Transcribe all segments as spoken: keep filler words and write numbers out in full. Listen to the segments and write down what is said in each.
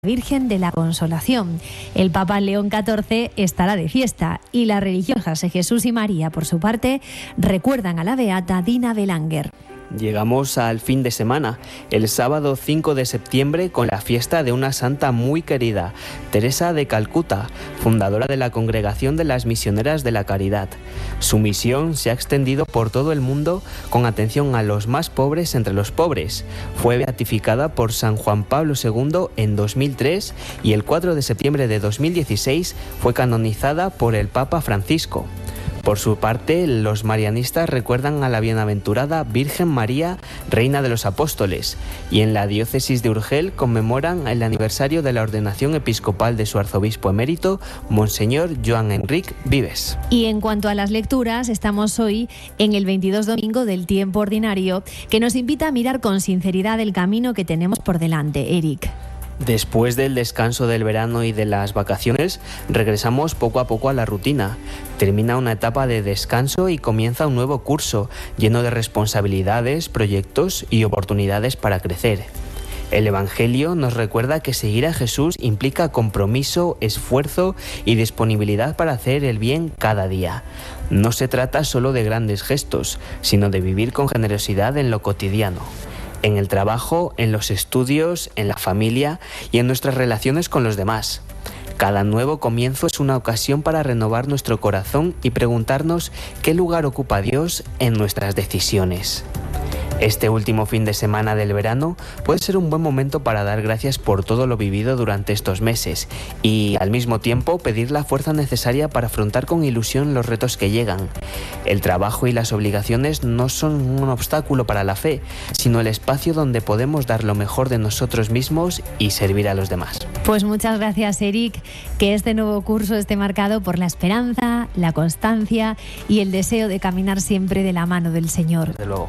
Virgen de la Consolación. El Papa León catorce estará de fiesta y las religiosas de Jesús y María, por su parte, recuerdan a la beata Dina Belanger. Llegamos al fin de semana, el sábado cinco de septiembre, con la fiesta de una santa muy querida, Teresa de Calcuta, fundadora de la Congregación de las Misioneras de la Caridad. Su misión se ha extendido por todo el mundo con atención a los más pobres entre los pobres. Fue beatificada por San Juan Pablo segundo en dos mil tres y el cuatro de septiembre de dos mil dieciséis fue canonizada por el Papa Francisco. Por su parte, los marianistas recuerdan a la bienaventurada Virgen María, Reina de los Apóstoles, y en la diócesis de Urgel conmemoran el aniversario de la ordenación episcopal de su arzobispo emérito, Monseñor Joan Enric Vives. Y en cuanto a las lecturas, estamos hoy en el veintidós domingo del tiempo ordinario, que nos invita a mirar con sinceridad el camino que tenemos por delante. Eric. Después del descanso del verano y de las vacaciones, regresamos poco a poco a la rutina. Termina una etapa de descanso y comienza un nuevo curso, lleno de responsabilidades, proyectos y oportunidades para crecer. El Evangelio nos recuerda que seguir a Jesús implica compromiso, esfuerzo y disponibilidad para hacer el bien cada día. No se trata solo de grandes gestos, sino de vivir con generosidad en lo cotidiano. En el trabajo, en los estudios, en la familia y en nuestras relaciones con los demás. Cada nuevo comienzo es una ocasión para renovar nuestro corazón y preguntarnos qué lugar ocupa Dios en nuestras decisiones. Este último fin de semana del verano puede ser un buen momento para dar gracias por todo lo vivido durante estos meses y, al mismo tiempo, pedir la fuerza necesaria para afrontar con ilusión los retos que llegan. El trabajo y las obligaciones no son un obstáculo para la fe, sino el espacio donde podemos dar lo mejor de nosotros mismos y servir a los demás. Pues muchas gracias, Eric. Que este nuevo curso esté marcado por la esperanza, la constancia y el deseo de caminar siempre de la mano del Señor. Desde luego.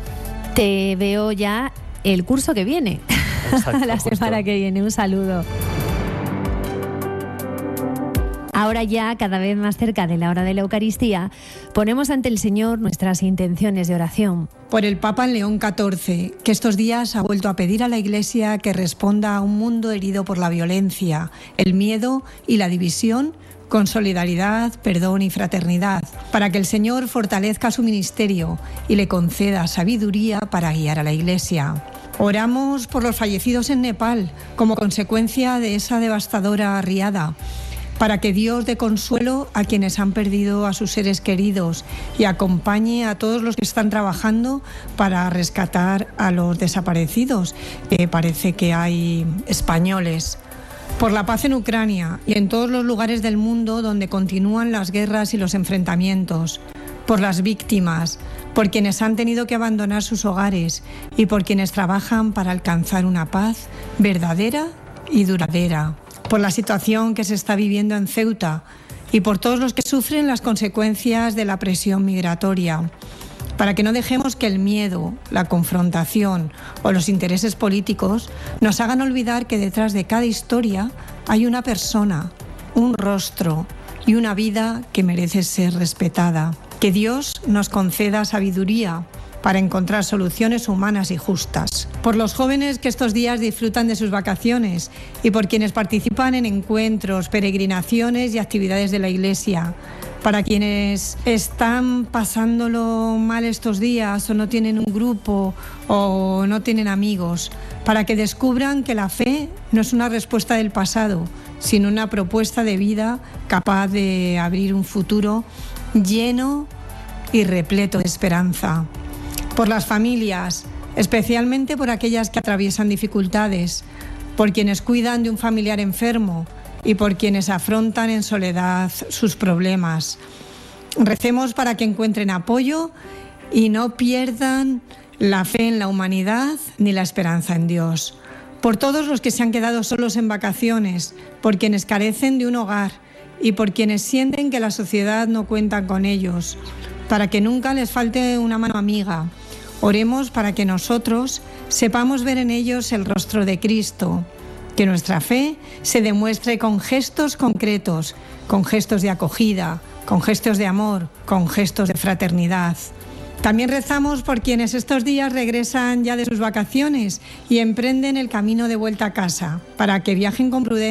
Te veo ya el curso que viene. Exacto, la semana justo. que viene. Un saludo. Ahora ya, cada vez más cerca de la hora de la Eucaristía, ponemos ante el Señor nuestras intenciones de oración. Por el Papa León catorce, que estos días ha vuelto a pedir a la Iglesia que responda a un mundo herido por la violencia, el miedo y la división, con solidaridad, perdón y fraternidad, para que el Señor fortalezca su ministerio y le conceda sabiduría para guiar a la Iglesia. Oramos por los fallecidos en Nepal como consecuencia de esa devastadora riada, para que Dios dé consuelo a quienes han perdido a sus seres queridos y acompañe a todos los que están trabajando para rescatar a los desaparecidos, que parece que hay españoles. Por la paz en Ucrania y en todos los lugares del mundo donde continúan las guerras y los enfrentamientos. Por las víctimas, por quienes han tenido que abandonar sus hogares y por quienes trabajan para alcanzar una paz verdadera y duradera. Por la situación que se está viviendo en Ceuta y por todos los que sufren las consecuencias de la presión migratoria. Para que no dejemos que el miedo, la confrontación o los intereses políticos nos hagan olvidar que detrás de cada historia hay una persona, un rostro y una vida que merece ser respetada. Que Dios nos conceda sabiduría para encontrar soluciones humanas y justas. Por los jóvenes que estos días disfrutan de sus vacaciones y por quienes participan en encuentros, peregrinaciones y actividades de la Iglesia. Para quienes están pasándolo mal estos días o no tienen un grupo o no tienen amigos, para que descubran que la fe no es una respuesta del pasado, sino una propuesta de vida capaz de abrir un futuro lleno y repleto de esperanza. Por las familias, especialmente por aquellas que atraviesan dificultades, por quienes cuidan de un familiar enfermo, y por quienes afrontan en soledad sus problemas. Recemos para que encuentren apoyo y no pierdan la fe en la humanidad ni la esperanza en Dios. Por todos los que se han quedado solos en vacaciones, por quienes carecen de un hogar y por quienes sienten que la sociedad no cuenta con ellos, para que nunca les falte una mano amiga. Oremos para que nosotros sepamos ver en ellos el rostro de Cristo. Que nuestra fe se demuestre con gestos concretos, con gestos de acogida, con gestos de amor, con gestos de fraternidad. También rezamos por quienes estos días regresan ya de sus vacaciones y emprenden el camino de vuelta a casa, para que viajen con prudencia